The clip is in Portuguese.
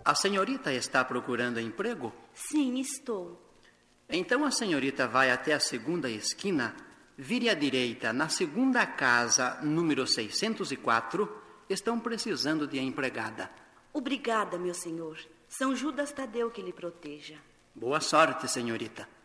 A senhorita está procurando emprego? Sim, estou. Então a senhorita vai até a segunda esquina, vire à direita, na segunda casa, número 604, estão precisando de empregada. Obrigada, meu senhor. São Judas Tadeu que lhe proteja. Boa sorte, senhorita.